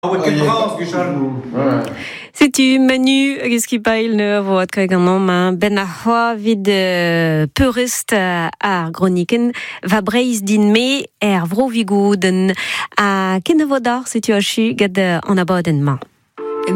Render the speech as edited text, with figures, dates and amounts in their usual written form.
Setu Manu hag skipail voat kag an am ben a c'hoa vid peurest ar groniken va breiz din me vro vigouden a ken a vodar setu a chu gad an abadenn ma.